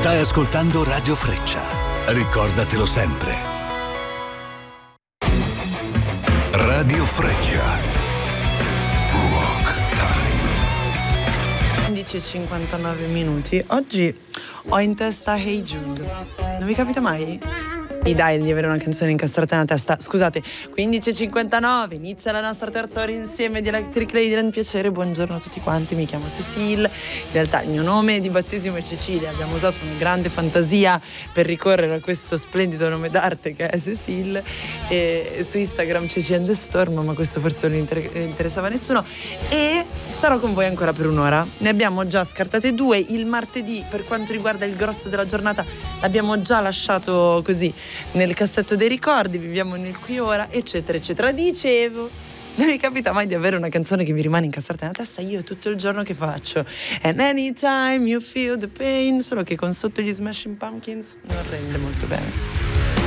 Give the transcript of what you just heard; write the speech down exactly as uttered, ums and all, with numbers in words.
Stai ascoltando Radio Freccia. Ricordatelo sempre. Radio Freccia. Rock Time. undici e cinquantanove minuti. Oggi ho in testa Hey Jude. Non vi capita mai? Sì, dai, di avere una canzone incastrata nella testa. Scusate, quindici e cinquantanove, inizia la nostra terza ora insieme di Electric Ladyland. Piacere, buongiorno a tutti quanti, mi chiamo Cecile. In realtà il mio nome di battesimo è Cecilia. Abbiamo usato una grande fantasia per ricorrere a questo splendido nome d'arte che è Cecile. E su Instagram Ceci and the Storm, ma questo forse non inter- interessava a nessuno. E sarò con voi ancora per un'ora. Ne abbiamo già scartate due. Il martedì, per quanto riguarda il grosso della giornata, l'abbiamo già lasciato così nel cassetto dei ricordi, viviamo nel qui ora, eccetera eccetera. Dicevo, non mi capita mai di avere una canzone che mi rimane incastrata nella testa io tutto il giorno che faccio And Anytime You Feel the Pain, solo che con sotto gli Smashing Pumpkins non rende molto bene.